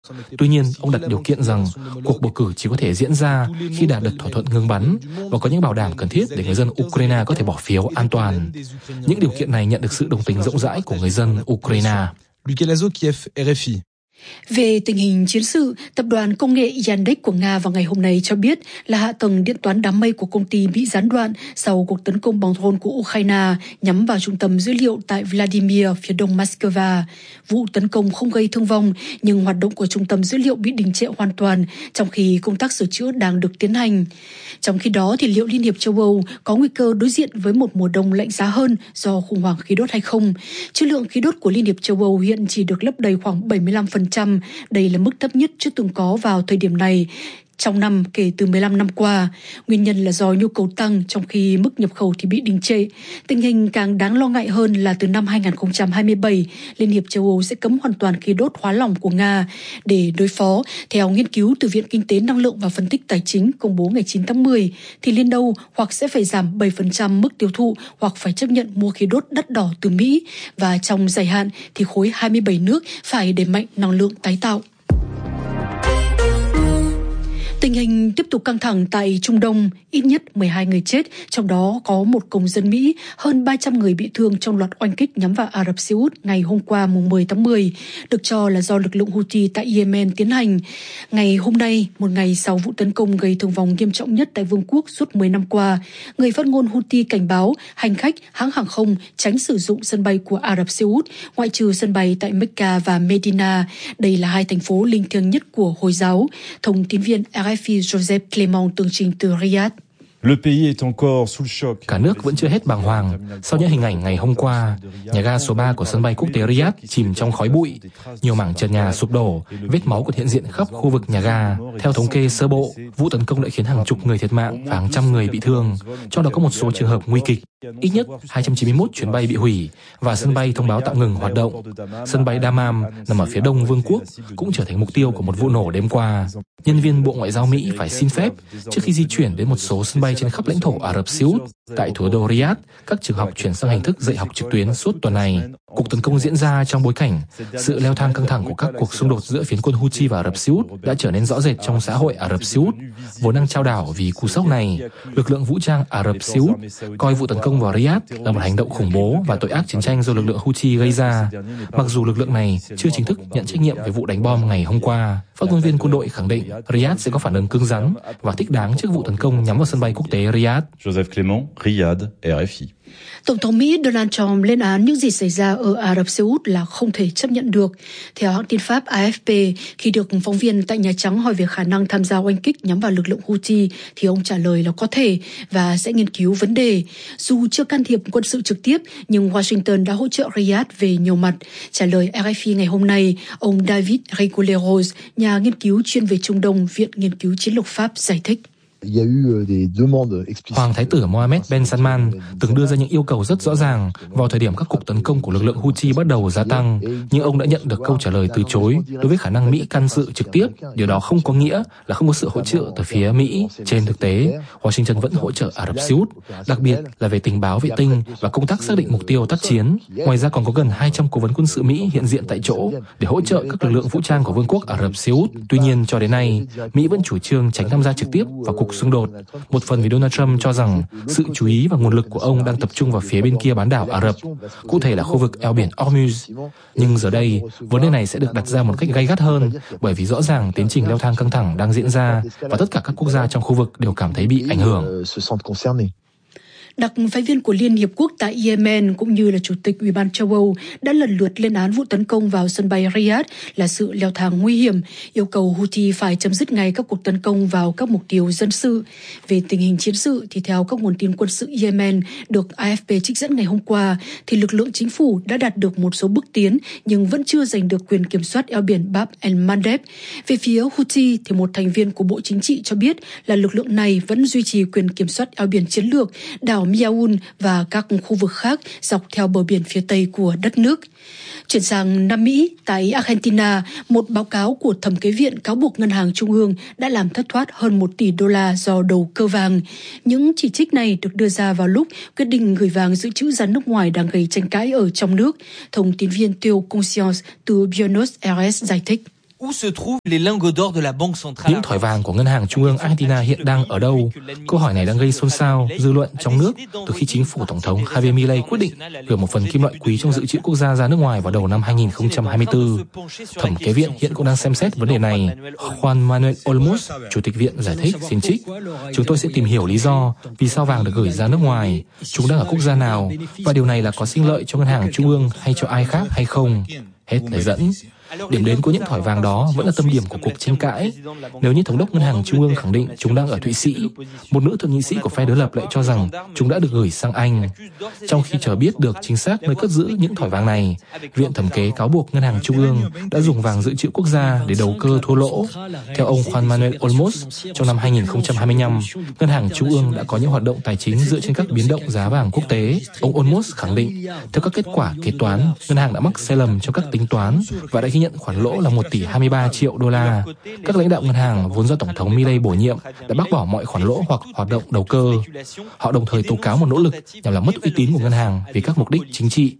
Tuy nhiên, ông đặt điều kiện rằng cuộc bầu cử chỉ có thể diễn ra khi đạt được thỏa thuận ngừng bắn và có những bảo đảm cần thiết để người dân Ukraine có thể bỏ phiếu an toàn. Những điều kiện này nhận được sự đồng tình rộng rãi của người dân Ukraine. Về tình hình chiến sự, tập đoàn công nghệ Yandex của Nga vào ngày hôm nay cho biết là hạ tầng điện toán đám mây của công ty bị gián đoạn sau cuộc tấn công bằng drone của Ukraine nhắm vào trung tâm dữ liệu tại Vladimir, phía đông Moscow. Vụ tấn công không gây thương vong, nhưng hoạt động của trung tâm dữ liệu bị đình trệ hoàn toàn trong khi công tác sửa chữa đang được tiến hành. Trong khi đó, thì liệu Liên hiệp châu Âu có nguy cơ đối diện với một mùa đông lạnh giá hơn do khủng hoảng khí đốt hay không? Trữ lượng khí đốt của Liên hiệp châu Âu hiện chỉ được lấp đầy khoảng 75%. Đây là mức thấp nhất chưa từng có vào thời điểm này trong năm kể từ 15 năm qua. Nguyên nhân là do nhu cầu tăng trong khi mức nhập khẩu thì bị đình trệ. Tình hình càng đáng lo ngại hơn là từ năm 2027, Liên hiệp châu Âu sẽ cấm hoàn toàn khí đốt hóa lỏng của Nga. Để đối phó, theo nghiên cứu từ Viện Kinh tế Năng lượng và Phân tích Tài chính công bố ngày 9 tháng 10, thì Liên Âu hoặc sẽ phải giảm 7% mức tiêu thụ hoặc phải chấp nhận mua khí đốt đắt đỏ từ Mỹ. Và trong dài hạn thì khối 27 nước phải đẩy mạnh năng lượng tái tạo. Tình hình tiếp tục căng thẳng tại Trung Đông, ít nhất 12 người chết, trong đó có một công dân Mỹ, hơn 300 người bị thương trong loạt oanh kích nhắm vào Ả Rập Xê Út ngày hôm qua mùng 10 tháng 10, được cho là do lực lượng Houthi tại Yemen tiến hành. Ngày hôm nay, một ngày sau vụ tấn công gây thương vong nghiêm trọng nhất tại Vương quốc suốt 10 năm qua, người phát ngôn Houthi cảnh báo hành khách, hãng hàng không tránh sử dụng sân bay của Ả Rập Xê Út, ngoại trừ sân bay tại Mecca và Medina. Đây là hai thành phố linh thiêng nhất của Hồi giáo. Thông tin viên RFI Joseph Clement tường trình từ Riyadh. Cả nước vẫn chưa hết bàng hoàng sau những hình ảnh ngày hôm qua. Nhà ga số 3 của sân bay quốc tế Riyadh chìm trong khói bụi, nhiều mảng trần nhà sụp đổ, vết máu còn hiện diện khắp khu vực nhà ga. Theo thống kê sơ bộ, vụ tấn công đã khiến hàng chục người thiệt mạng và hàng trăm người bị thương, trong đó có một số trường hợp nguy kịch. Ít nhất 291 chuyến bay bị hủy và sân bay thông báo tạm ngừng hoạt động. Sân bay Dammam nằm ở phía đông Vương quốc cũng trở thành mục tiêu của một vụ nổ đêm qua. Nhân viên Bộ Ngoại giao Mỹ phải xin phép trước khi di chuyển đến một số sân bay trên khắp lãnh thổ Ả Rập Xê Út. Tại thủ đô Riyadh, các trường học chuyển sang hình thức dạy học trực tuyến suốt tuần này. Cuộc tấn công diễn ra trong bối cảnh sự leo thang căng thẳng của các cuộc xung đột giữa phiến quân Houthi và Ả Rập Xê Út đã trở nên rõ rệt trong xã hội Ả Rập Xê Út, vốn đang chao đảo vì cú sốc này. Lực lượng vũ trang Ả Rập Xê Út coi vụ tấn công vào Riyadh là một hành động khủng bố và tội ác chiến tranh do lực lượng Houthi gây ra. Mặc dù lực lượng này chưa chính thức nhận trách nhiệm về vụ đánh bom ngày hôm qua, phát ngôn viên quân đội khẳng định Riyadh sẽ có phản ứng cứng rắn và thích đáng trước vụ tấn công nhắm vào sân bay quốc tế Riyadh. Joseph Clement, Riyadh, RFI. Tổng thống Mỹ Donald Trump lên án những gì xảy ra ở Ả Rập Xê Út là không thể chấp nhận được. Theo hãng tin Pháp AFP, khi được phóng viên tại Nhà Trắng hỏi về khả năng tham gia oanh kích nhắm vào lực lượng Houthi, thì ông trả lời là có thể và sẽ nghiên cứu vấn đề. Dù chưa can thiệp quân sự trực tiếp, nhưng Washington đã hỗ trợ Riyadh về nhiều mặt. Trả lời RFI ngày hôm nay, ông David Rigoleros, nhà nghiên cứu chuyên về Trung Đông, Viện Nghiên cứu Chiến lược Pháp, giải thích. Hoàng thái tử Mohammed bin Salman từng đưa ra những yêu cầu rất rõ ràng vào thời điểm các cuộc tấn công của lực lượng Houthi bắt đầu gia tăng, nhưng ông đã nhận được câu trả lời từ chối đối với khả năng Mỹ can dự trực tiếp. Điều đó không có nghĩa là không có sự hỗ trợ từ phía Mỹ. Trên thực tế, Washington vẫn hỗ trợ Ả Rập Xê Út, đặc biệt là về tình báo vệ tinh và công tác xác định mục tiêu tác chiến. Ngoài ra còn có gần 200 cố vấn quân sự Mỹ hiện diện tại chỗ để hỗ trợ các lực lượng vũ trang của Vương quốc Ả Rập Xê Út. Tuy nhiên, cho đến nay, Mỹ vẫn chủ trương tránh tham gia trực tiếp vào cuộc xung đột, một phần vì Donald Trump cho rằng sự chú ý và nguồn lực của ông đang tập trung vào phía bên kia bán đảo Ả Rập, cụ thể là khu vực eo biển Hormuz. Nhưng giờ đây, vấn đề này sẽ được đặt ra một cách gay gắt hơn, bởi vì rõ ràng tiến trình leo thang căng thẳng đang diễn ra và tất cả các quốc gia trong khu vực đều cảm thấy bị ảnh hưởng. Đặc phái viên của Liên Hiệp Quốc tại Yemen cũng như là Chủ tịch Ủy ban châu Âu đã lần lượt lên án vụ tấn công vào sân bay Riyadh là sự leo thang nguy hiểm, yêu cầu Houthi phải chấm dứt ngay các cuộc tấn công vào các mục tiêu dân sự. Về tình hình chiến sự thì theo các nguồn tin quân sự Yemen được AFP trích dẫn ngày hôm qua, thì lực lượng chính phủ đã đạt được một số bước tiến nhưng vẫn chưa giành được quyền kiểm soát eo biển Bab el-Mandeb. Về phía Houthi thì một thành viên của Bộ Chính trị cho biết là lực lượng này vẫn duy trì quyền kiểm soát eo biển chiến lược, đảo Miaoun và các khu vực khác dọc theo bờ biển phía tây của đất nước. Chuyển sang Nam Mỹ, tại Argentina, một báo cáo của thẩm kế viện cáo buộc Ngân hàng Trung ương đã làm thất thoát hơn 1 tỷ đô la do đầu cơ vàng. Những chỉ trích này được đưa ra vào lúc quyết định gửi vàng dự trữ ra nước ngoài đang gây tranh cãi ở trong nước. Thông tin viên Theo Conscience từ Buenos Aires giải thích. Những thỏi vàng của Ngân hàng Trung ương Argentina hiện đang ở đâu? Câu hỏi này đang gây xôn xao dư luận trong nước từ khi chính phủ Tổng thống Javier Milei quyết định gửi một phần kim loại quý trong dự trữ quốc gia ra nước ngoài vào đầu năm 2024. Thẩm kế viện hiện cũng đang xem xét vấn đề này. Juan Manuel Olmos, Chủ tịch viện giải thích, xin trích: "Chúng tôi sẽ tìm hiểu lý do vì sao vàng được gửi ra nước ngoài, chúng đang ở quốc gia nào, và điều này là có sinh lợi cho Ngân hàng Trung ương hay cho ai khác hay không." Hết lời dẫn. Điểm đến của những thỏi vàng đó vẫn là tâm điểm của cuộc tranh cãi. Nếu như Thống đốc Ngân hàng Trung ương khẳng định chúng đang ở Thụy Sĩ, một nữ thượng nghị sĩ của phe đối lập lại cho rằng chúng đã được gửi sang Anh. Trong khi chờ biết được chính xác nơi cất giữ những thỏi vàng này, Viện Thẩm kế cáo buộc Ngân hàng Trung ương đã dùng vàng dự trữ quốc gia để đầu cơ thua lỗ. Theo ông Juan Manuel Olmos, trong năm 2025, Ngân hàng Trung ương đã có những hoạt động tài chính dựa trên các biến động giá vàng quốc tế. Ông Olmos khẳng định, theo các kết quả kế toán, ngân hàng đã mắc sai lầm trong các tính toán và đã ghi nhận khoản lỗ là 1 tỷ 23 triệu đô la. Các lãnh đạo ngân hàng vốn do Tổng thống Milei bổ nhiệm đã bác bỏ mọi khoản lỗ hoặc hoạt động đầu cơ. Họ đồng thời tố cáo một nỗ lực nhằm làm mất uy tín của ngân hàng vì các mục đích chính trị.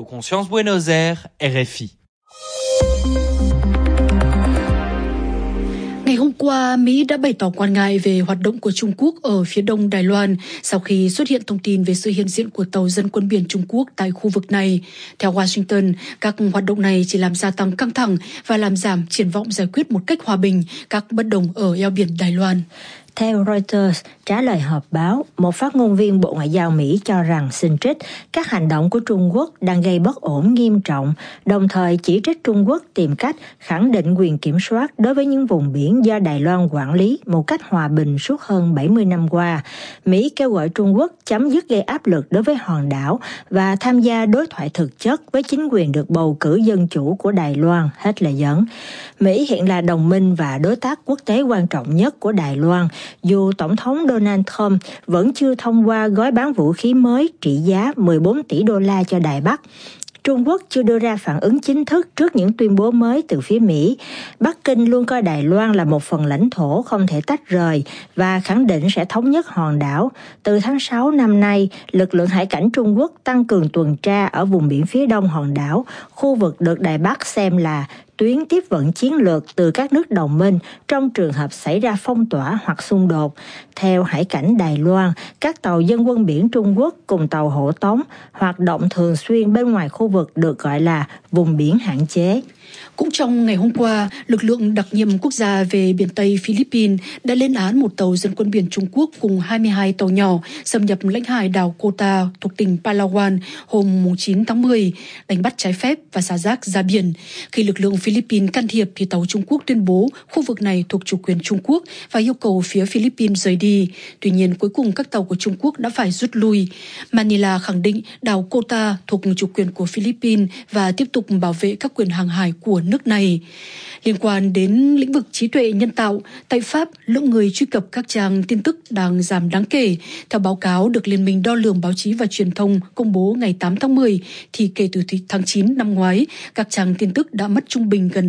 Ngày hôm qua, Mỹ đã bày tỏ quan ngại về hoạt động của Trung Quốc ở phía đông Đài Loan sau khi xuất hiện thông tin về sự hiện diện của tàu dân quân biển Trung Quốc tại khu vực này. Theo Washington, các hoạt động này chỉ làm gia tăng căng thẳng và làm giảm triển vọng giải quyết một cách hòa bình các bất đồng ở eo biển Đài Loan. Theo Reuters, trả lời họp báo, một phát ngôn viên Bộ Ngoại giao Mỹ cho rằng xin trích các hành động của Trung Quốc đang gây bất ổn nghiêm trọng, đồng thời chỉ trích Trung Quốc tìm cách khẳng định quyền kiểm soát đối với những vùng biển do Đài Loan quản lý một cách hòa bình suốt hơn 70 năm qua. Mỹ kêu gọi Trung Quốc chấm dứt gây áp lực đối với hòn đảo và tham gia đối thoại thực chất với chính quyền được bầu cử dân chủ của Đài Loan, hết lời dẫn. Mỹ hiện là đồng minh và đối tác quốc tế quan trọng nhất của Đài Loan, dù Tổng thống Donald Trump vẫn chưa thông qua gói bán vũ khí mới trị giá 14 tỷ đô la cho Đài Bắc. Trung Quốc chưa đưa ra phản ứng chính thức trước những tuyên bố mới từ phía Mỹ. Bắc Kinh luôn coi Đài Loan là một phần lãnh thổ không thể tách rời và khẳng định sẽ thống nhất hòn đảo. Từ tháng 6 năm nay, lực lượng hải cảnh Trung Quốc tăng cường tuần tra ở vùng biển phía đông hòn đảo, khu vực được Đài Bắc xem là tuyến tiếp vận chiến lược từ các nước đồng minh trong trường hợp xảy ra phong tỏa hoặc xung đột. Theo Hải cảnh Đài Loan, các tàu dân quân biển Trung Quốc cùng tàu hộ tống hoạt động thường xuyên bên ngoài khu vực được gọi là vùng biển hạn chế. Cũng trong ngày hôm qua, lực lượng đặc nhiệm quốc gia về biển Tây Philippines đã lên án một tàu dân quân biển Trung Quốc cùng 22 tàu nhỏ xâm nhập lãnh hải đảo Kota thuộc tỉnh Palawan hôm 9 tháng 10, đánh bắt trái phép và xả rác ra biển. Khi lực lượng Philippines can thiệp thì tàu Trung Quốc tuyên bố khu vực này thuộc chủ quyền Trung Quốc và yêu cầu phía Philippines rời đi. Tuy nhiên, cuối cùng các tàu của Trung Quốc đã phải rút lui. Manila khẳng định đảo Kota thuộc chủ quyền của Philippines và tiếp tục bảo vệ các quyền hàng hải của nước này. Liên quan đến lĩnh vực trí tuệ nhân tạo, tại Pháp, lượng người truy cập các trang tin tức đang giảm đáng kể. Theo báo cáo được Liên minh Đo lường Báo chí và Truyền thông công bố ngày 8 tháng 10, thì kể từ tháng 9 năm ngoái, các trang tin tức đã mất trung bình gần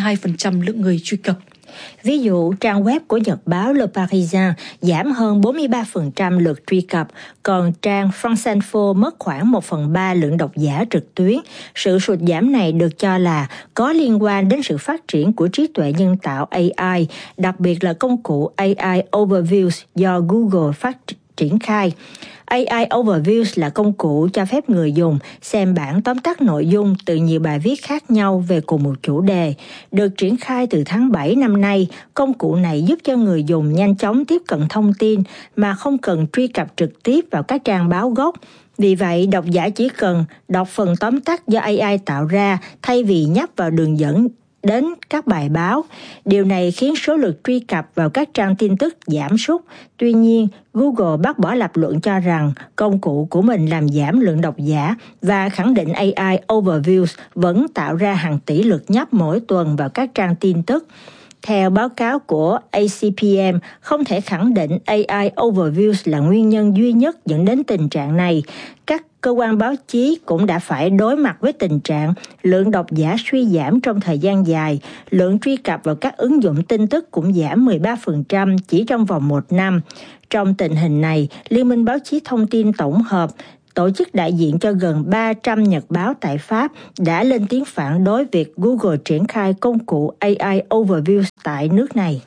22% lượng người truy cập. Ví dụ, trang web của nhật báo Le Parisien giảm hơn 43% lượt truy cập, còn trang France Info mất khoảng 1/3 lượng độc giả trực tuyến. Sự sụt giảm này được cho là có liên quan đến sự phát triển của trí tuệ nhân tạo AI, đặc biệt là công cụ AI Overviews do Google triển khai. AI Overviews là công cụ cho phép người dùng xem bản tóm tắt nội dung từ nhiều bài viết khác nhau về cùng một chủ đề. Được triển khai từ tháng 7 năm nay, công cụ này giúp cho người dùng nhanh chóng tiếp cận thông tin mà không cần truy cập trực tiếp vào các trang báo gốc. Vì vậy, độc giả chỉ cần đọc phần tóm tắt do AI tạo ra thay vì nhấp vào đường dẫn đến các bài báo. Điều này khiến số lượt truy cập vào các trang tin tức giảm sút. Tuy nhiên, Google bác bỏ lập luận cho rằng công cụ của mình làm giảm lượng độc giả và khẳng định AI Overviews vẫn tạo ra hàng tỷ lượt nhấp mỗi tuần vào các trang tin tức. Theo báo cáo của ACPM, không thể khẳng định AI Overviews là nguyên nhân duy nhất dẫn đến tình trạng này. Các cơ quan báo chí cũng đã phải đối mặt với tình trạng lượng độc giả suy giảm trong thời gian dài, lượng truy cập vào các ứng dụng tin tức cũng giảm 13% chỉ trong vòng 1 năm. Trong tình hình này, Liên minh Báo chí Thông tin Tổng hợp tổ chức đại diện cho gần 300 nhật báo tại Pháp đã lên tiếng phản đối việc Google triển khai công cụ AI Overview tại nước này.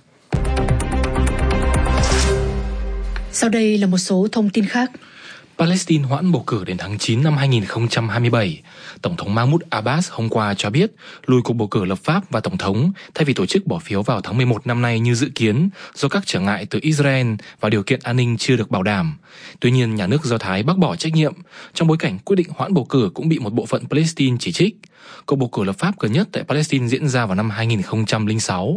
Sau đây là một số thông tin khác. Palestine hoãn bầu cử đến tháng 9 năm 2027. Tổng thống Mahmoud Abbas hôm qua cho biết lùi cuộc bầu cử lập pháp và tổng thống thay vì tổ chức bỏ phiếu vào tháng 11 năm nay như dự kiến do các trở ngại từ Israel và điều kiện an ninh chưa được bảo đảm. Tuy nhiên, nhà nước Do Thái bác bỏ trách nhiệm trong bối cảnh quyết định hoãn bầu cử cũng bị một bộ phận Palestine chỉ trích. Cuộc bầu cử lập pháp gần nhất tại Palestine diễn ra vào năm 2006.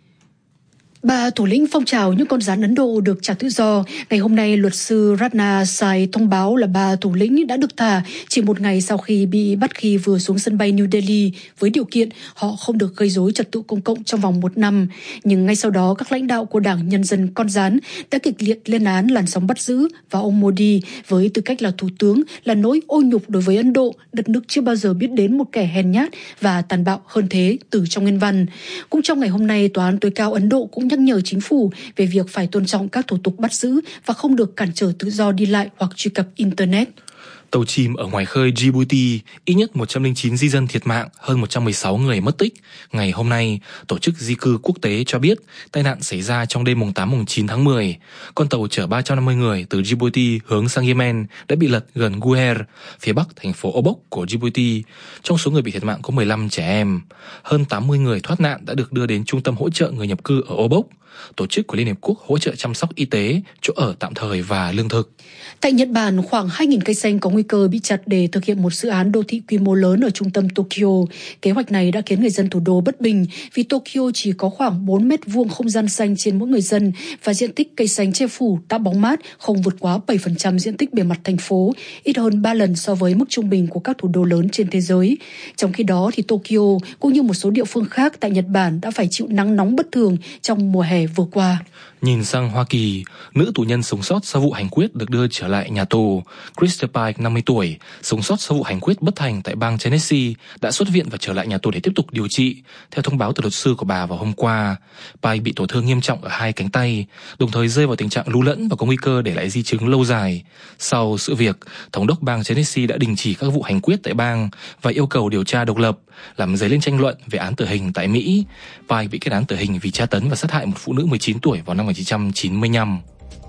3 thủ lĩnh phong trào những con rắn Ấn Độ được trả tự do. Ngày hôm nay, luật sư Ratna Sai thông báo là 3 thủ lĩnh đã được thả chỉ một ngày sau khi bị bắt khi vừa xuống sân bay New Delhi với điều kiện họ không được gây rối trật tự công cộng trong vòng 1 năm. Nhưng ngay sau đó, các lãnh đạo của Đảng Nhân dân Con rắn đã kịch liệt lên án làn sóng bắt giữ và ông Modi với tư cách là thủ tướng là nỗi ô nhục đối với Ấn Độ, đất nước chưa bao giờ biết đến một kẻ hèn nhát và tàn bạo hơn thế từ trong nguyên văn. Cũng trong ngày hôm nay, Tòa án tối cao Ấn Độ cũng nhắc nhở chính phủ về việc phải tôn trọng các thủ tục bắt giữ và không được cản trở tự do đi lại hoặc truy cập Internet. Tàu chìm ở ngoài khơi Djibouti, ít nhất 109 di dân thiệt mạng, hơn 116 người mất tích. Ngày hôm nay, Tổ chức Di cư Quốc tế cho biết tai nạn xảy ra trong đêm mùng 8-9 tháng 10. Con tàu chở 350 người từ Djibouti hướng sang Yemen đã bị lật gần Guer, phía bắc thành phố Obok của Djibouti. Trong số người bị thiệt mạng có 15 trẻ em. Hơn 80 người thoát nạn đã được đưa đến trung tâm hỗ trợ người nhập cư ở Obok, tổ chức của Liên Hiệp Quốc hỗ trợ chăm sóc y tế, chỗ ở tạm thời và lương thực. Tại Nhật Bản, khoảng 2.000 cây xanh có nguy cơ bị chặt để thực hiện một dự án đô thị quy mô lớn ở trung tâm Tokyo. Kế hoạch này đã khiến người dân thủ đô bất bình vì Tokyo chỉ có khoảng 4 mét vuông không gian xanh trên mỗi người dân và diện tích cây xanh che phủ tạo bóng mát không vượt quá 7% diện tích bề mặt thành phố, ít hơn 3 lần so với mức trung bình của các thủ đô lớn trên thế giới. Trong khi đó, thì Tokyo cũng như một số địa phương khác tại Nhật Bản đã phải chịu nắng nóng bất thường trong mùa hè vừa qua. Nhìn sang Hoa Kỳ, nữ tù nhân sống sót sau vụ hành quyết được đưa trở lại nhà tù. Krista Pike, 50 tuổi, sống sót sau vụ hành quyết bất thành tại bang Tennessee, đã xuất viện và trở lại nhà tù để tiếp tục điều trị, theo thông báo từ luật sư của bà vào hôm qua. Pike bị tổn thương nghiêm trọng ở 2 cánh tay, đồng thời rơi vào tình trạng lu lẫn và có nguy cơ để lại di chứng lâu dài. Sau sự việc, thống đốc bang Tennessee đã đình chỉ các vụ hành quyết tại bang và yêu cầu điều tra độc lập, làm dấy lên tranh luận về án tử hình tại Mỹ. Pike bị kết án tử hình vì tra tấn và sát hại một phụ nữ 19 tuổi vào năm 1995.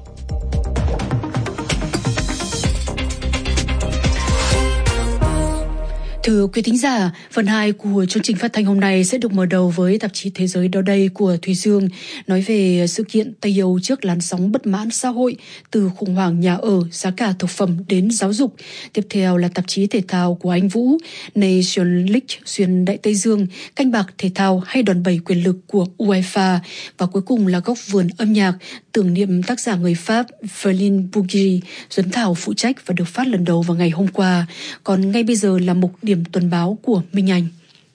Thưa quý thính giả, phần 2 của chương trình phát thanh hôm nay sẽ được mở đầu với tạp chí Thế giới đó đây của Thùy Dương, nói về sự kiện Tây Âu trước làn sóng bất mãn xã hội, từ khủng hoảng nhà ở, giá cả thực phẩm đến giáo dục. Tiếp theo là tạp chí thể thao của Anh Vũ, Nation League xuyên Đại Tây Dương, canh bạc thể thao hay đòn bẩy quyền lực của UEFA. Và cuối cùng là góc vườn âm nhạc, tưởng niệm tác giả người Pháp Feline Bougui, Duấn Thảo phụ trách và được phát lần đầu vào ngày hôm qua. Còn ngay bây giờ là mục điểm tuần báo của Minh Anh.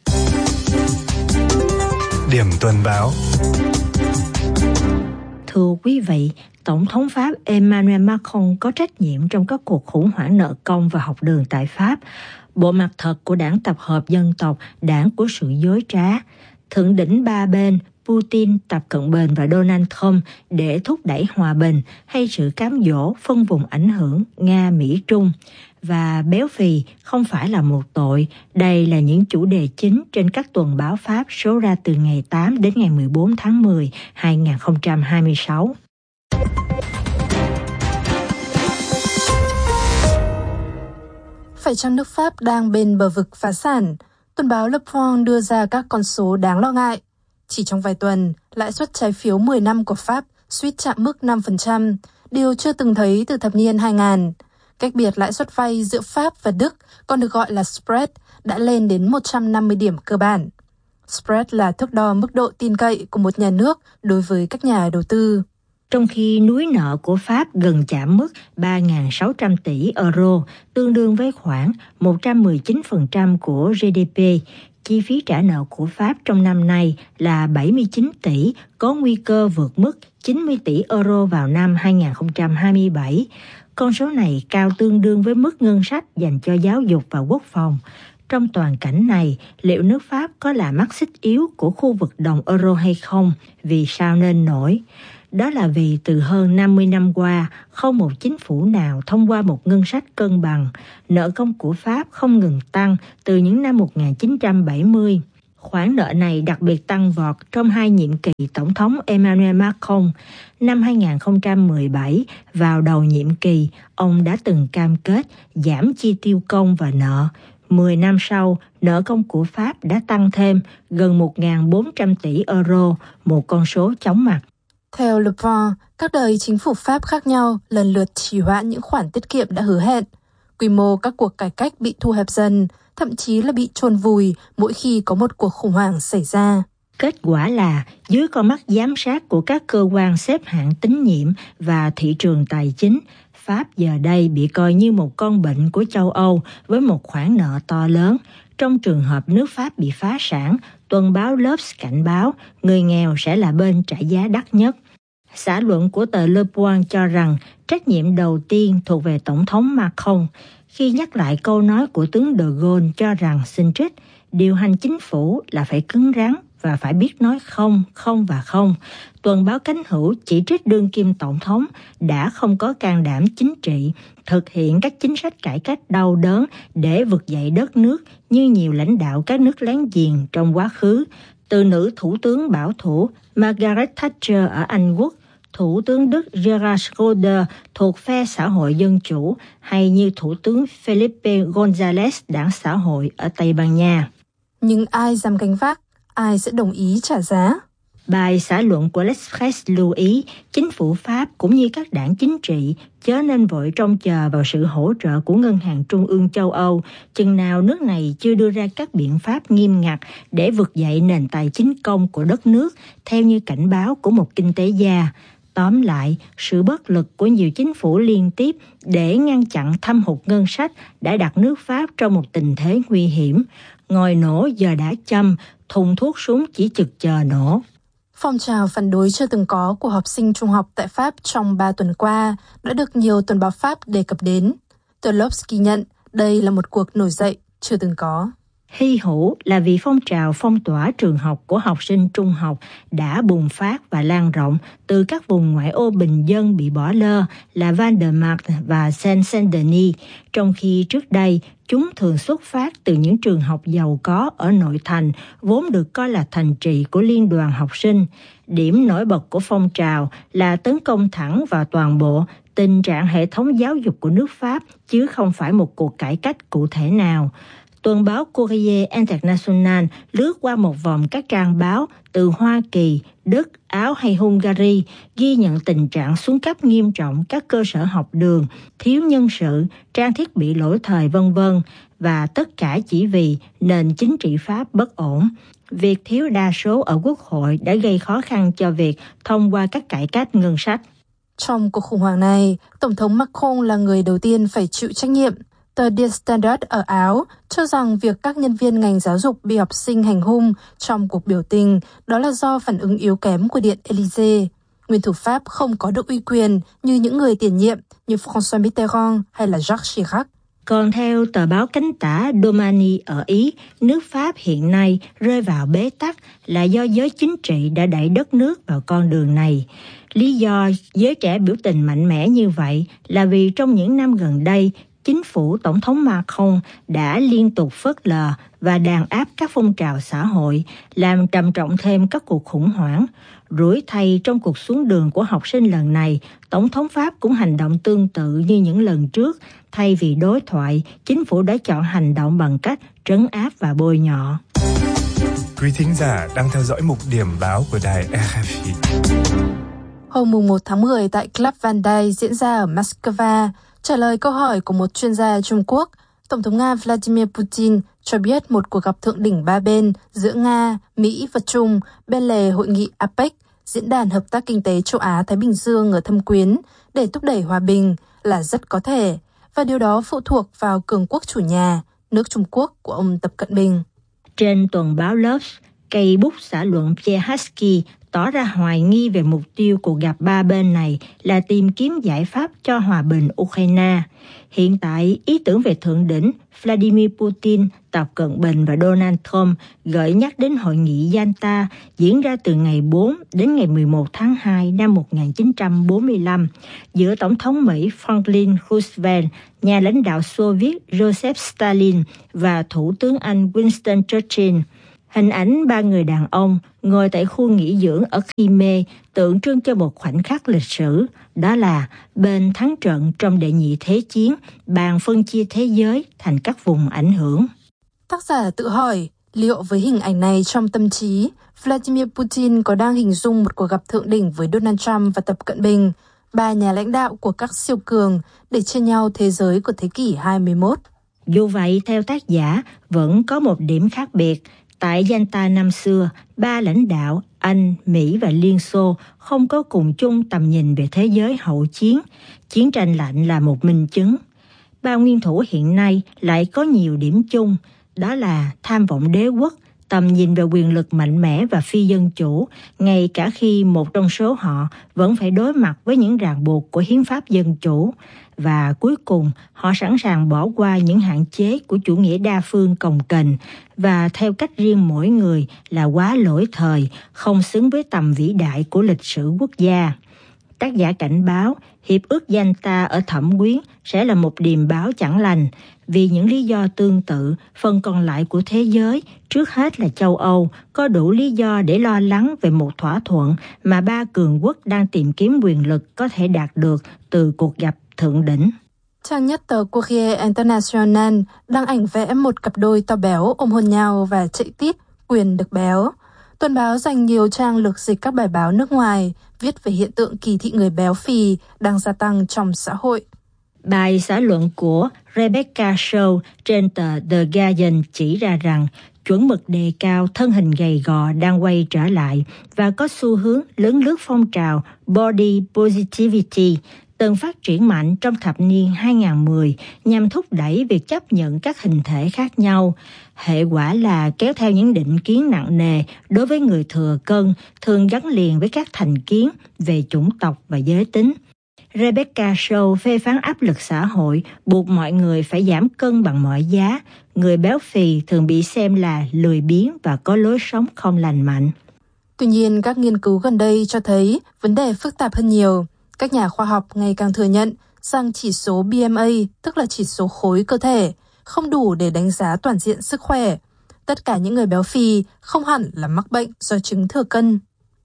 Điểm tuần báo. Thưa quý vị, Tổng thống Pháp Emmanuel Macron có trách nhiệm trong các cuộc khủng hoảng nợ công và học đường tại Pháp. Bộ mặt thật của đảng tập hợp dân tộc, đảng của sự dối trá. Thượng đỉnh ba bên Putin, Tập Cận Bình và Donald Trump để thúc đẩy hòa bình hay sự cám dỗ phân vùng ảnh hưởng Nga-Mỹ-Trung. Và béo phì không phải là một tội. Đây là những chủ đề chính trên các tuần báo Pháp số ra từ ngày 8 đến ngày 14 tháng 10, 2026. Phải chăng nước Pháp đang bên bờ vực phá sản? Tuần báo Le Point đưa ra các con số đáng lo ngại. Chỉ trong vài tuần, lãi suất trái phiếu 10 năm của Pháp suýt chạm mức 5%, điều chưa từng thấy từ thập niên 2000. Cách biệt lãi suất vay giữa Pháp và Đức, còn được gọi là spread, đã lên đến 150 điểm cơ bản. Spread là thước đo mức độ tin cậy của một nhà nước đối với các nhà đầu tư. Trong khi núi nợ của Pháp gần chạm mức 3.600 tỷ euro, tương đương với khoảng 119% của GDP, chi phí trả nợ của Pháp trong năm nay là 79 tỷ, có nguy cơ vượt mức 90 tỷ euro vào năm 2027. Con số này cao tương đương với mức ngân sách dành cho giáo dục và quốc phòng. Trong toàn cảnh này, liệu nước Pháp có là mắt xích yếu của khu vực đồng euro hay không? Vì sao nên nổi? Đó là vì từ hơn 50 năm qua, không một chính phủ nào thông qua một ngân sách cân bằng. Nợ công của Pháp không ngừng tăng từ những năm 1970. Khoản nợ này đặc biệt tăng vọt trong 2 nhiệm kỳ Tổng thống Emmanuel Macron. Năm 2017, vào đầu nhiệm kỳ, ông đã từng cam kết giảm chi tiêu công và nợ. 10 năm sau, nợ công của Pháp đã tăng thêm gần 1.400 tỷ euro, một con số chóng mặt. Theo Le Point, các đời chính phủ Pháp khác nhau lần lượt trì hoãn những khoản tiết kiệm đã hứa hẹn. Quy mô các cuộc cải cách bị thu hẹp dần, thậm chí là bị chôn vùi mỗi khi có một cuộc khủng hoảng xảy ra. Kết quả là, dưới con mắt giám sát của các cơ quan xếp hạng tín nhiệm và thị trường tài chính, Pháp giờ đây bị coi như một con bệnh của châu Âu với một khoản nợ to lớn. Trong trường hợp nước Pháp bị phá sản, tuần báo L'Obs cảnh báo người nghèo sẽ là bên trả giá đắt nhất. Xã luận của tờ Le Point cho rằng trách nhiệm đầu tiên thuộc về Tổng thống Macron khi nhắc lại câu nói của tướng De Gaulle cho rằng xin trích, điều hành chính phủ là phải cứng rắn và phải biết nói không, không và không. Tuần báo Cánh Hữu chỉ trích đương kim tổng thống đã không có can đảm chính trị, thực hiện các chính sách cải cách đau đớn để vực dậy đất nước như nhiều lãnh đạo các nước láng giềng trong quá khứ, từ nữ thủ tướng bảo thủ Margaret Thatcher ở Anh Quốc, Thủ tướng Đức Gerhard Schröder thuộc phe xã hội dân chủ, hay như Thủ tướng Felipe González đảng xã hội ở Tây Ban Nha. Nhưng ai dám gánh vác, ai sẽ đồng ý trả giá? Bài xã luận của L'Express lưu ý, chính phủ Pháp cũng như các đảng chính trị chớ nên vội trông chờ vào sự hỗ trợ của Ngân hàng Trung ương châu Âu, chừng nào nước này chưa đưa ra các biện pháp nghiêm ngặt để vực dậy nền tài chính công của đất nước, theo như cảnh báo của một kinh tế gia. Tóm lại, sự bất lực của nhiều chính phủ liên tiếp để ngăn chặn thâm hụt ngân sách đã đặt nước Pháp trong một tình thế nguy hiểm. Ngòi nổ giờ đã châm, thùng thuốc súng chỉ chực chờ nổ. Phong trào phản đối chưa từng có của học sinh trung học tại Pháp trong 3 tuần qua đã được nhiều tuần báo Pháp đề cập đến. Tờ L'Obs ghi nhận đây là một cuộc nổi dậy chưa từng có. Hy hữu là vì phong trào phong tỏa trường học của học sinh trung học đã bùng phát và lan rộng từ các vùng ngoại ô bình dân bị bỏ lơ là Val-de-Marne và Seine-Saint-Denis, trong khi trước đây chúng thường xuất phát từ những trường học giàu có ở nội thành, vốn được coi là thành trì của liên đoàn học sinh. Điểm nổi bật của phong trào là tấn công thẳng vào toàn bộ tình trạng hệ thống giáo dục của nước Pháp, chứ không phải một cuộc cải cách cụ thể nào. Tuần báo Courrier International lướt qua một vòng các trang báo từ Hoa Kỳ, Đức, Áo hay Hungary, ghi nhận tình trạng xuống cấp nghiêm trọng các cơ sở học đường, thiếu nhân sự, trang thiết bị lỗi thời v.v. và tất cả chỉ vì nền chính trị Pháp bất ổn. Việc thiếu đa số ở Quốc hội đã gây khó khăn cho việc thông qua các cải cách ngân sách. Trong cuộc khủng hoảng này, Tổng thống Macron là người đầu tiên phải chịu trách nhiệm. Tờ Der Standard ở Áo cho rằng việc các nhân viên ngành giáo dục bị học sinh hành hung trong cuộc biểu tình đó là do phản ứng yếu kém của Điện Élysée. Nguyên thủ Pháp không có được uy quyền như những người tiền nhiệm như François Mitterrand hay là Jacques Chirac. Còn theo tờ báo cánh tả Domani ở Ý, nước Pháp hiện nay rơi vào bế tắc là do giới chính trị đã đẩy đất nước vào con đường này. Lý do giới trẻ biểu tình mạnh mẽ như vậy là vì trong những năm gần đây, chính phủ Tổng thống Macron đã liên tục phớt lờ và đàn áp các phong trào xã hội, làm trầm trọng thêm các cuộc khủng hoảng. Rủi thay trong cuộc xuống đường của học sinh lần này, Tổng thống Pháp cũng hành động tương tự như những lần trước. Thay vì đối thoại, chính phủ đã chọn hành động bằng cách trấn áp và bôi nhọ. Quý thính giả đang theo dõi mục điểm báo của đài RFI. Hôm 1 tháng 10 tại Club Van Dijk diễn ra ở Moscow, trả lời câu hỏi của một chuyên gia Trung Quốc, Tổng thống Nga Vladimir Putin cho biết một cuộc gặp thượng đỉnh ba bên giữa Nga, Mỹ và Trung bên lề hội nghị APEC, Diễn đàn Hợp tác Kinh tế Châu Á-Thái Bình Dương ở Thâm Quyến, để thúc đẩy hòa bình là rất có thể, và điều đó phụ thuộc vào cường quốc chủ nhà, nước Trung Quốc của ông Tập Cận Bình. Trên tuần báo L'Obs, cây bút xã luận Pierre Haski, tỏ ra hoài nghi về mục tiêu cuộc gặp ba bên này là tìm kiếm giải pháp cho hòa bình Ukraine. Hiện tại, ý tưởng về thượng đỉnh Vladimir Putin, Tập Cận Bình và Donald Trump gợi nhắc đến hội nghị Yalta diễn ra từ ngày 4 đến ngày 11 tháng 2 năm 1945 giữa Tổng thống Mỹ Franklin Roosevelt, nhà lãnh đạo Xô Viết Joseph Stalin và Thủ tướng Anh Winston Churchill. Hình ảnh ba người đàn ông ngồi tại khu nghỉ dưỡng ở Crimea tượng trưng cho một khoảnh khắc lịch sử, đó là bên thắng trận trong Đệ nhị Thế chiến, bàn phân chia thế giới thành các vùng ảnh hưởng. Tác giả tự hỏi, liệu với hình ảnh này trong tâm trí, Vladimir Putin có đang hình dung một cuộc gặp thượng đỉnh với Donald Trump và Tập Cận Bình, ba nhà lãnh đạo của các siêu cường để chia nhau thế giới của thế kỷ 21? Dù vậy, theo tác giả, vẫn có một điểm khác biệt. Tại Yalta năm xưa, ba lãnh đạo Anh, Mỹ và Liên Xô không có cùng chung tầm nhìn về thế giới hậu chiến. Chiến tranh lạnh là một minh chứng. Ba nguyên thủ hiện nay lại có nhiều điểm chung, đó là tham vọng đế quốc, tầm nhìn về quyền lực mạnh mẽ và phi dân chủ, ngay cả khi một trong số họ vẫn phải đối mặt với những ràng buộc của hiến pháp dân chủ. Và cuối cùng, họ sẵn sàng bỏ qua những hạn chế của chủ nghĩa đa phương cồng kềnh và theo cách riêng mỗi người là quá lỗi thời, không xứng với tầm vĩ đại của lịch sử quốc gia. Tác giả cảnh báo, Hiệp ước Yalta ở Thẩm Quyến sẽ là một điềm báo chẳng lành, vì những lý do tương tự, phần còn lại của thế giới, trước hết là châu Âu, có đủ lý do để lo lắng về một thỏa thuận mà ba cường quốc đang tìm kiếm quyền lực có thể đạt được từ cuộc gặp thượng đỉnh. Trang nhất tờ Courrier International đăng ảnh vẽ một cặp đôi to béo ôm hôn nhau và chạy tít quyền được béo. Tuần báo dành nhiều trang lược dịch các bài báo nước ngoài, viết về hiện tượng kỳ thị người béo phì đang gia tăng trong xã hội. Bài xã luận của Rebecca Shaw trên tờ The Guardian chỉ ra rằng chuẩn mực đề cao thân hình gầy gò đang quay trở lại và có xu hướng lấn lướt phong trào Body Positivity từng phát triển mạnh trong thập niên 2010 nhằm thúc đẩy việc chấp nhận các hình thể khác nhau. Hệ quả là kéo theo những định kiến nặng nề đối với người thừa cân, thường gắn liền với các thành kiến về chủng tộc và giới tính. Rebecca Shaw phê phán áp lực xã hội buộc mọi người phải giảm cân bằng mọi giá. Người béo phì thường bị xem là lười biếng và có lối sống không lành mạnh. Tuy nhiên, các nghiên cứu gần đây cho thấy vấn đề phức tạp hơn nhiều. Các nhà khoa học ngày càng thừa nhận rằng chỉ số BMA, tức là chỉ số khối cơ thể, không đủ để đánh giá toàn diện sức khỏe. Tất cả những người béo phì không hẳn là mắc bệnh do chứng thừa cân.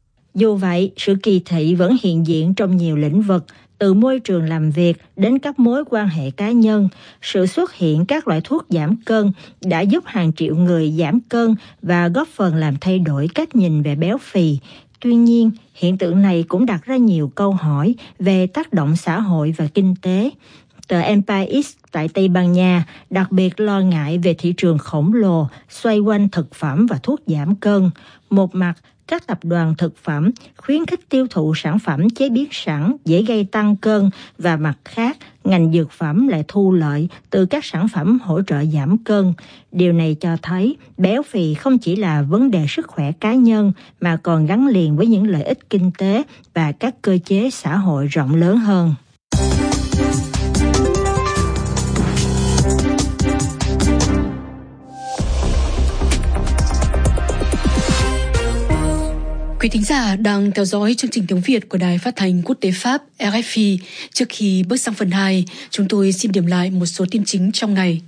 Dù vậy, sự kỳ thị vẫn hiện diện trong nhiều lĩnh vực, từ môi trường làm việc đến các mối quan hệ cá nhân. Sự xuất hiện các loại thuốc giảm cân đã giúp hàng triệu người giảm cân và góp phần làm thay đổi cách nhìn về béo phì. Tuy nhiên, hiện tượng này cũng đặt ra nhiều câu hỏi về tác động xã hội và kinh tế. Tờ Empire tại Tây Ban Nha đặc biệt lo ngại về thị trường khổng lồ xoay quanh thực phẩm và thuốc giảm cân. Một mặt, các tập đoàn thực phẩm khuyến khích tiêu thụ sản phẩm chế biến sẵn dễ gây tăng cân, và mặt khác, ngành dược phẩm lại thu lợi từ các sản phẩm hỗ trợ giảm cân. Điều này cho thấy béo phì không chỉ là vấn đề sức khỏe cá nhân mà còn gắn liền với những lợi ích kinh tế và các cơ chế xã hội rộng lớn hơn. Quý thính giả đang theo dõi chương trình tiếng Việt của Đài Phát thanh Quốc tế Pháp RFI. Trước khi bước sang phần 2, chúng tôi xin điểm lại một số tin chính trong ngày.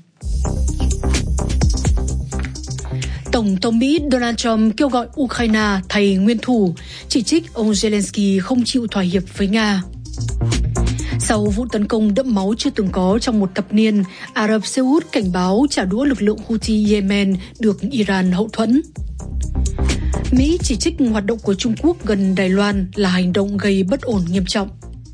Tổng thống Mỹ Donald Trump kêu gọi Ukraine thay nguyên thủ, chỉ trích ông Zelensky không chịu thỏa hiệp với Nga. Sau vụ tấn công đẫm máu chưa từng có trong một thập niên, Ả Rập Xê Út cảnh báo trả đũa lực lượng Houthi Yemen được Iran hậu thuẫn. Mỹ chỉ trích hoạt động của Trung Quốc gần Đài Loan là hành động gây bất ổn nghiêm trọng.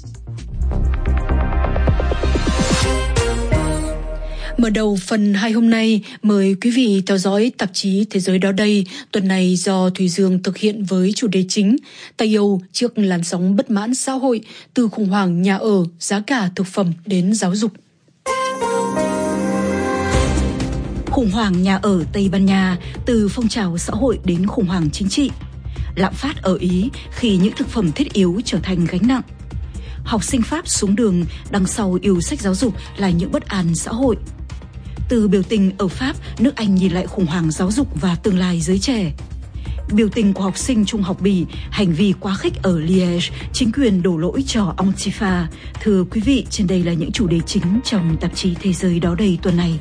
Mở đầu phần 2 hôm nay, mời quý vị theo dõi tạp chí Thế giới đó đây, tuần này do Thùy Dương thực hiện với chủ đề chính Tây Âu trước làn sóng bất mãn xã hội, từ khủng hoảng nhà ở, giá cả thực phẩm đến giáo dục. Khủng hoảng nhà ở Tây Ban Nha, từ phong trào xã hội đến khủng hoảng chính trị. lạm phát ở Ý khi những thực phẩm thiết yếu trở thành gánh nặng. Học sinh Pháp xuống đường, đằng sau yêu sách giáo dục là những bất an xã hội. Từ biểu tình ở Pháp, nước Anh nhìn lại khủng hoảng giáo dục và tương lai giới trẻ. Biểu tình của học sinh trung học Bỉ, hành vi quá khích ở Liège, chính quyền đổ lỗi cho Antifa. Thưa quý vị, trên đây là những chủ đề chính trong tạp chí Thế giới đó đây tuần này.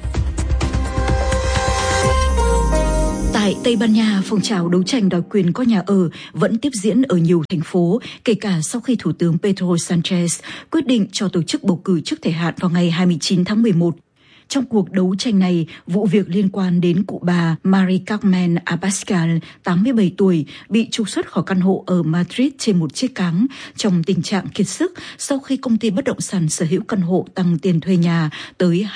Tại Tây Ban Nha, phong trào đấu tranh đòi quyền có nhà ở vẫn tiếp diễn ở nhiều thành phố, kể cả sau khi Thủ tướng Pedro Sánchez quyết định cho tổ chức bầu cử trước thời hạn vào ngày 29 tháng 11. Trong cuộc đấu tranh này, vụ việc liên quan đến cụ bà Mari Carmen Abascal, 87 tuổi, bị trục xuất khỏi căn hộ ở Madrid trên một chiếc cáng trong tình trạng kiệt sức sau khi công ty bất động sản sở hữu căn hộ tăng tiền thuê nhà tới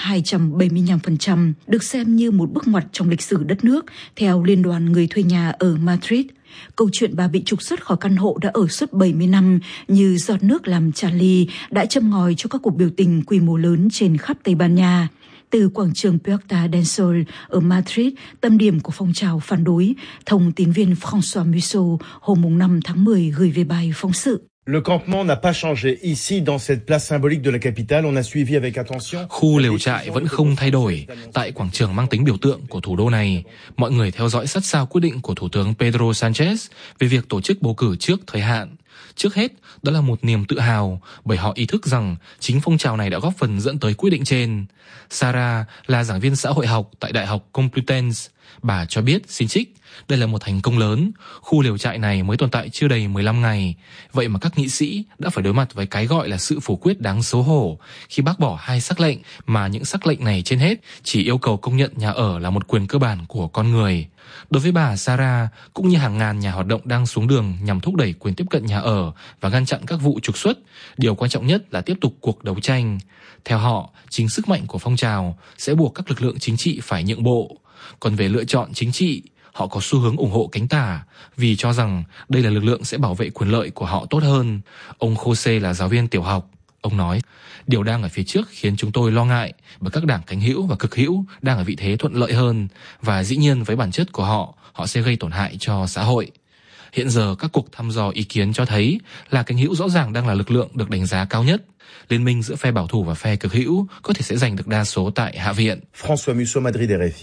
275%, được xem như một bước ngoặt trong lịch sử đất nước, theo Liên đoàn Người thuê nhà ở Madrid. Câu chuyện bà bị trục xuất khỏi căn hộ đã ở suốt 70 năm như giọt nước làm tràn ly đã châm ngòi cho các cuộc biểu tình quy mô lớn trên khắp Tây Ban Nha. Từ quảng trường Puerta del Sol ở Madrid, tâm điểm của phong trào phản đối, thông tín viên François Musso hôm 5 tháng 10 gửi về bài phóng sự. Le campement n'a pas changé. Ici, dans cette place symbolique de la capitale, on a suivi avec attention. Khu lều trại vẫn không thay đổi. Tại quảng trường mang tính biểu tượng của thủ đô này, mọi người theo dõi sát sao quyết định của Thủ tướng Pedro Sánchez về việc tổ chức bầu cử trước thời hạn. Trước hết, đó là một niềm tự hào bởi họ ý thức rằng chính phong trào này đã góp phần dẫn tới quyết định trên. Sarah là giảng viên xã hội học tại Đại học Complutense. Bà cho biết, xin trích, đây là một thành công lớn. Khu lều trại này mới tồn tại chưa đầy 15 ngày. Vậy mà các nghị sĩ đã phải đối mặt với cái gọi là sự phủ quyết đáng xấu hổ khi bác bỏ 2 sắc lệnh mà những sắc lệnh này trên hết chỉ yêu cầu công nhận nhà ở là một quyền cơ bản của con người. Đối với bà Sarah, cũng như hàng ngàn nhà hoạt động đang xuống đường nhằm thúc đẩy quyền tiếp cận nhà ở và ngăn chặn các vụ trục xuất, điều quan trọng nhất là tiếp tục cuộc đấu tranh. Theo họ, chính sức mạnh của phong trào sẽ buộc các lực lượng chính trị phải nhượng bộ. Còn về lựa chọn chính trị, họ có xu hướng ủng hộ cánh tả vì cho rằng đây là lực lượng sẽ bảo vệ quyền lợi của họ tốt hơn. Ông Jose là giáo viên tiểu học. Ông nói, điều đang ở phía trước khiến chúng tôi lo ngại bởi các đảng cánh hữu và cực hữu đang ở vị thế thuận lợi hơn và dĩ nhiên với bản chất của họ sẽ gây tổn hại cho xã hội. Hiện giờ các cuộc thăm dò ý kiến cho thấy là cánh hữu rõ ràng đang là lực lượng được đánh giá cao nhất. Liên minh giữa phe bảo thủ và phe cực hữu có thể sẽ giành được đa số tại Hạ viện. François Musso, Madrid, RFI.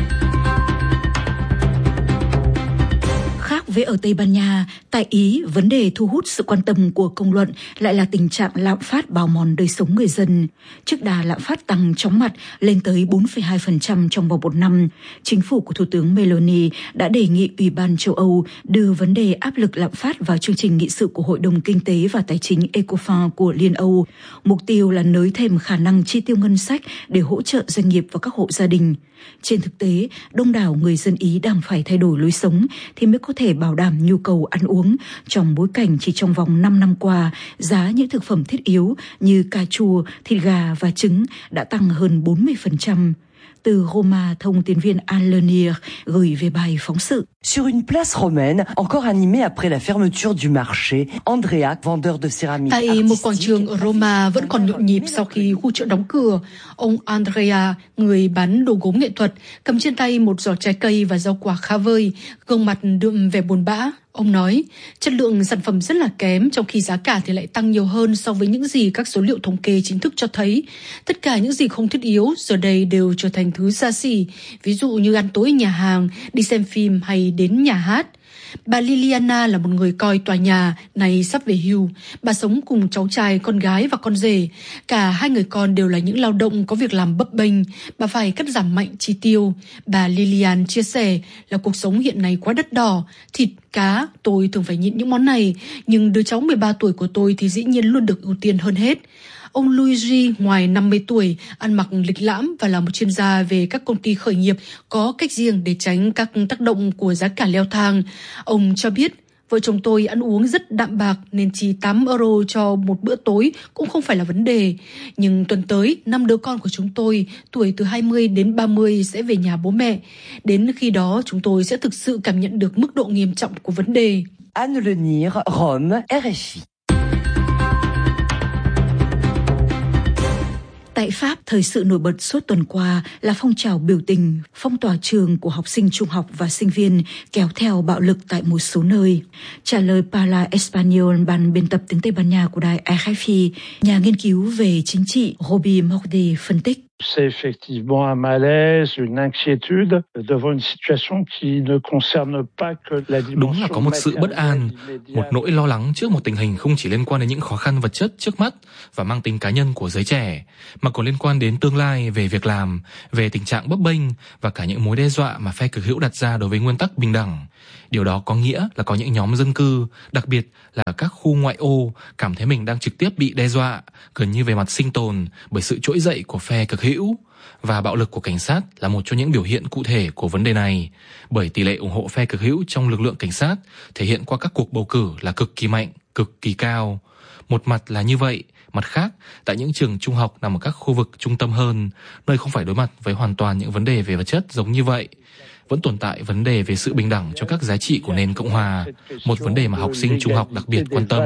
Với ở Tây Ban Nha, tại Ý, vấn đề thu hút sự quan tâm của công luận lại là tình trạng lạm phát bào mòn đời sống người dân. Trước đà lạm phát tăng chóng mặt lên tới 4,2% trong vòng 1 năm, chính phủ của Thủ tướng Meloni đã đề nghị Ủy ban châu Âu đưa vấn đề áp lực lạm phát vào chương trình nghị sự của Hội đồng Kinh tế và Tài chính ECOFIN của Liên Âu. Mục tiêu là nới thêm khả năng chi tiêu ngân sách để hỗ trợ doanh nghiệp và các hộ gia đình. Trên thực tế, đông đảo người dân Ý đang phải thay đổi lối sống thì mới có thể bảo đảm nhu cầu ăn uống trong bối cảnh chỉ trong vòng 5 năm qua, giá những thực phẩm thiết yếu như cà chua, thịt gà và trứng đã tăng hơn 40%. Từ Roma, thông tín viên Anne Lenier gửi về bài phóng sự. Sur une place romaine, encore animée après la fermeture du marché, Andrea, vendeur de céramique. Tại một quảng trường ở Roma vẫn còn nhộn nhịp sau khi khu chợ đóng cửa. Ông Andrea, người bán đồ gốm nghệ thuật, cầm trên tay một giỏ trái cây và rau quả khá vơi, gương mặt đượm vẻ buồn bã. Ông nói, chất lượng sản phẩm rất là kém, trong khi giá cả thì lại tăng nhiều hơn so với những gì các số liệu thống kê chính thức cho thấy. Tất cả những gì không thiết yếu giờ đây đều trở thành thứ xa xỉ, ví dụ như ăn tối nhà hàng, đi xem phim hay đến nhà hát. Bà Liliana là một người coi tòa nhà này sắp về hưu. Bà sống cùng cháu trai, con gái và con rể. Cả 2 người con đều là những lao động có việc làm bấp bênh. Bà phải cắt giảm mạnh chi tiêu. Bà Lilian chia sẻ là cuộc sống hiện nay quá đắt đỏ. Thịt, cá, tôi thường phải nhịn những món này. Nhưng đứa cháu 13 tuổi của tôi thì dĩ nhiên luôn được ưu tiên hơn hết. Ông Luigi, ngoài 50 tuổi, ăn mặc lịch lãm và là một chuyên gia về các công ty khởi nghiệp có cách riêng để tránh các tác động của giá cả leo thang. Ông cho biết, vợ chồng tôi ăn uống rất đạm bạc nên chỉ 8 euro cho một bữa tối cũng không phải là vấn đề. Nhưng tuần tới, 5 đứa con của chúng tôi, tuổi từ 20 đến 30 sẽ về nhà bố mẹ. Đến khi đó, chúng tôi sẽ thực sự cảm nhận được mức độ nghiêm trọng của vấn đề. Anne Lenier, Rome, RFI. Tại Pháp, thời sự nổi bật suốt tuần qua là phong trào biểu tình, phong tỏa trường của học sinh trung học và sinh viên kéo theo bạo lực tại một số nơi. Trả lời Parla Español, ban biên tập tiếng Tây Ban Nha của đài RFI, nhà nghiên cứu về chính trị Roby Morde phân tích. C'est effectivement un malaise, une inquiétude devant une situation qui ne concerne pas que la dimension. Đúng là có một sự bất an, một nỗi lo lắng trước một tình hình không chỉ liên quan đến những khó khăn vật chất trước mắt và mang tính cá nhân của giới trẻ, mà còn liên quan đến tương lai, về việc làm, về tình trạng bấp bênh và cả những mối đe dọa mà phe cực hữu đặt ra đối với nguyên tắc bình đẳng. Điều đó có nghĩa là có những nhóm dân cư, đặc biệt là các khu ngoại ô, cảm thấy mình đang trực tiếp bị đe dọa, gần như về mặt sinh tồn, bởi sự trỗi dậy của phe cực hữu. Và bạo lực của cảnh sát là một trong những biểu hiện cụ thể của vấn đề này, bởi tỷ lệ ủng hộ phe cực hữu trong lực lượng cảnh sát thể hiện qua các cuộc bầu cử là cực kỳ mạnh, cực kỳ cao. Một mặt là như vậy, mặt khác, tại những trường trung học nằm ở các khu vực trung tâm hơn, nơi không phải đối mặt với hoàn toàn những vấn đề về vật chất giống như vậy, vẫn tồn tại vấn đề về sự bình đẳng cho các giá trị của nền Cộng hòa, một vấn đề mà học sinh trung học đặc biệt quan tâm.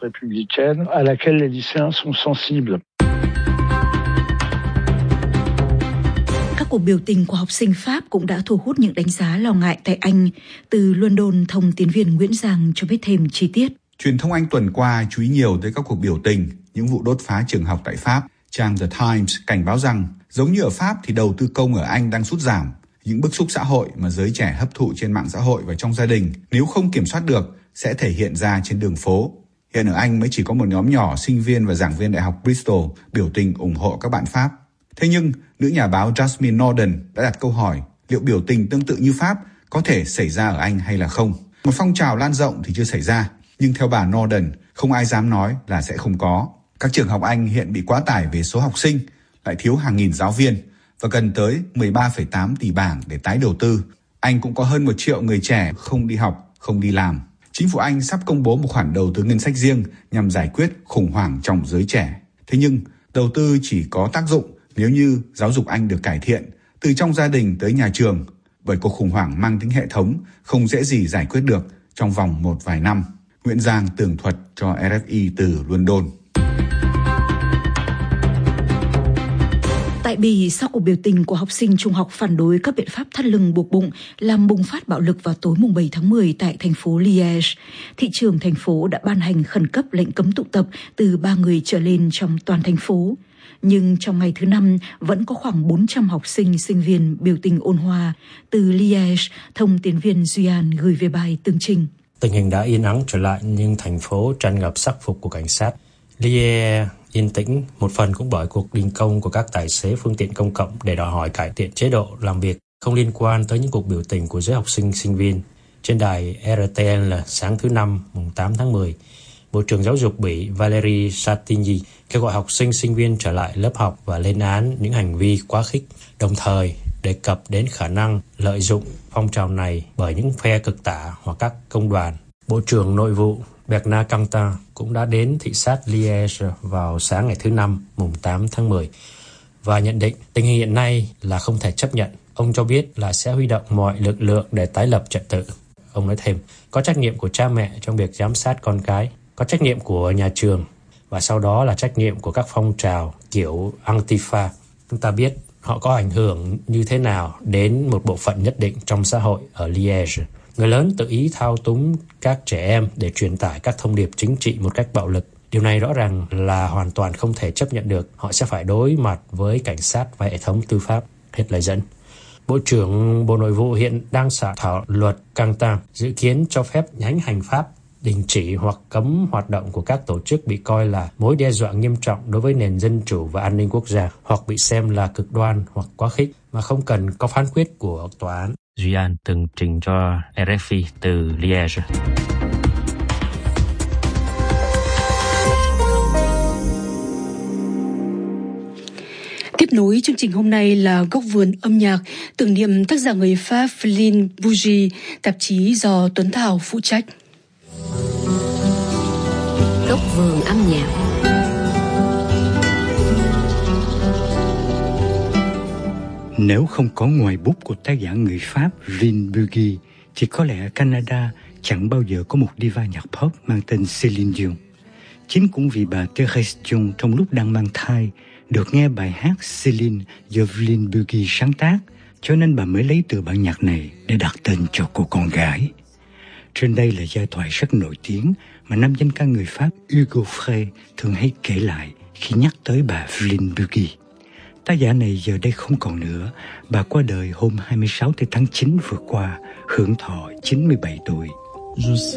Các cuộc biểu tình của học sinh Pháp cũng đã thu hút những đánh giá lo ngại tại Anh. Từ London, thông tín viên Nguyễn Giang cho biết thêm chi tiết. Truyền thông Anh tuần qua chú ý nhiều tới các cuộc biểu tình, những vụ đốt phá trường học tại Pháp. Trang The Times cảnh báo rằng, giống như ở Pháp thì đầu tư công ở Anh đang sút giảm. Những bức xúc xã hội mà giới trẻ hấp thụ trên mạng xã hội và trong gia đình, nếu không kiểm soát được, sẽ thể hiện ra trên đường phố. Hiện ở Anh mới chỉ có một nhóm nhỏ sinh viên và giảng viên Đại học Bristol biểu tình ủng hộ các bạn Pháp. Thế nhưng, nữ nhà báo Jasmine Norden đã đặt câu hỏi liệu biểu tình tương tự như Pháp có thể xảy ra ở Anh hay là không. Một phong trào lan rộng thì chưa xảy ra, nhưng theo bà Norden, không ai dám nói là sẽ không có. Các trường học Anh hiện bị quá tải về số học sinh, lại thiếu hàng nghìn giáo viên và cần tới 13,8 tỷ bảng để tái đầu tư. Anh cũng có hơn 1 triệu người trẻ không đi học, không đi làm. Chính phủ Anh sắp công bố một khoản đầu tư ngân sách riêng nhằm giải quyết khủng hoảng trong giới trẻ. Thế nhưng, đầu tư chỉ có tác dụng nếu như giáo dục Anh được cải thiện, từ trong gia đình tới nhà trường, bởi cuộc khủng hoảng mang tính hệ thống không dễ gì giải quyết được trong vòng một vài năm. Nguyễn Giang tường thuật cho RFI từ London. Tại Bỉ, sau cuộc biểu tình của học sinh trung học phản đối các biện pháp thắt lưng buộc bụng làm bùng phát bạo lực vào tối mùng 7 tháng 10 tại thành phố Liège, thị trưởng thành phố đã ban hành khẩn cấp lệnh cấm tụ tập từ 3 người trở lên trong toàn thành phố. Nhưng trong ngày thứ 5, vẫn có khoảng 400 học sinh, sinh viên biểu tình ôn hòa. Từ Liège, thông tín viên Duyan gửi về bài tường trình. Tình hình đã yên ắng trở lại nhưng thành phố tràn ngập sắc phục của cảnh sát. Liège yên tĩnh một phần cũng bởi cuộc đình công của các tài xế phương tiện công cộng để đòi hỏi cải thiện chế độ làm việc không liên quan tới những cuộc biểu tình của giới học sinh, sinh viên. Trên đài RTL sáng thứ Năm, mùng 8 tháng 10, Bộ trưởng Giáo dục Bỉ Valérie Satigny kêu gọi học sinh, sinh viên trở lại lớp học và lên án những hành vi quá khích, đồng thời đề cập đến khả năng lợi dụng phong trào này bởi những phe cực tả hoặc các công đoàn. Bộ trưởng Nội vụ Bernard Cantin cũng đã đến thị sát Liège vào sáng ngày thứ Năm, mùng 8 tháng 10 và nhận định tình hình hiện nay là không thể chấp nhận. Ông cho biết là sẽ huy động mọi lực lượng để tái lập trật tự. Ông nói thêm, có trách nhiệm của cha mẹ trong việc giám sát con cái, có trách nhiệm của nhà trường và sau đó là trách nhiệm của các phong trào kiểu Antifa. Chúng ta biết họ có ảnh hưởng như thế nào đến một bộ phận nhất định trong xã hội ở Liège. Người lớn tự ý thao túng các trẻ em để truyền tải các thông điệp chính trị một cách bạo lực. Điều này rõ ràng là hoàn toàn không thể chấp nhận được. Họ sẽ phải đối mặt với cảnh sát và hệ thống tư pháp. Hết lời dẫn. Bộ trưởng Bộ Nội vụ hiện đang soạn thảo luật Cantin dự kiến cho phép nhánh hành pháp đình chỉ hoặc cấm hoạt động của các tổ chức bị coi là mối đe dọa nghiêm trọng đối với nền dân chủ và an ninh quốc gia hoặc bị xem là cực đoan hoặc quá khích mà không cần có phán quyết của tòa án. Duy An từng trình cho RFI từ Liège. Tiếp nối chương trình hôm nay là Góc vườn âm nhạc tưởng niệm tác giả người Pháp Flynn Bougie, tạp chí do Tuấn Thảo phụ trách. Góc vườn âm nhạc. Nếu không có ngòi bút của tác giả người Pháp Flynn Bougie, thì có lẽ ở Canada chẳng bao giờ có một diva nhạc pop mang tên Céline Dion. Chính cũng vì bà Thérèse Dion trong lúc đang mang thai được nghe bài hát Céline do Vlinbugi sáng tác, cho nên bà mới lấy từ bản nhạc này để đặt tên cho cô con gái. Trên đây là giai thoại rất nổi tiếng mà nam danh ca người Pháp Hugo Frey thường hay kể lại khi nhắc tới bà Vlinbugi. Tác giả này giờ đây không còn nữa, bà qua đời hôm 26 tháng 9 vừa qua, hưởng thọ 97 tuổi.